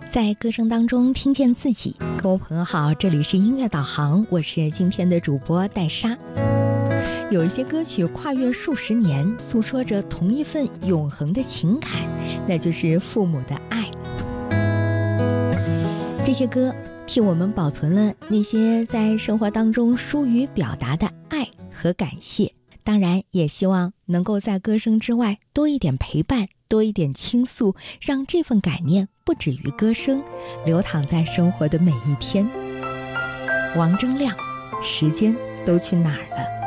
在歌声当中听见自己。各位朋友好，这里是音乐导航，我是今天的主播戴莎。有一些歌曲跨越数十年，诉说着同一份永恒的情感，那就是父母的爱。这些歌替我们保存了那些在生活当中疏于表达的爱和感谢，当然也希望能够在歌声之外多一点陪伴，多一点倾诉，让这份感念不止于歌声，流淌在生活的每一天。王铮亮，时间都去哪儿了？